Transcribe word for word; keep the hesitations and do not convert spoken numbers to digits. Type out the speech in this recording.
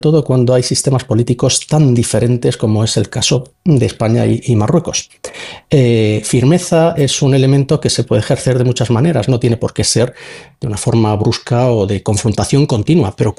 todo cuando hay sistemas políticos tan diferentes como es el caso de España y, y Marruecos. Eh, firmeza es un elemento que se puede ejercer de muchas maneras, no tiene por qué ser de una forma brusca o de confrontación continua, pero